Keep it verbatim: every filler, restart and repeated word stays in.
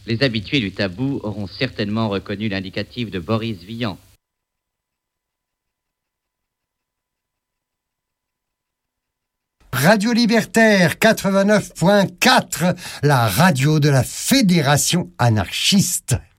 Les habitués du tabou auront certainement reconnu l'indicatif de Boris Vian. Radio Libertaire quatre-vingt-neuf point quatre, la radio de la Fédération anarchiste.